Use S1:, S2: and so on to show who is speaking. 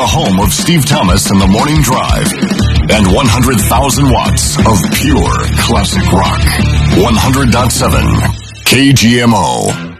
S1: the home of Steve Thomas and the Morning Drive. And 100,000 watts of pure classic rock. 100.7 KGMO.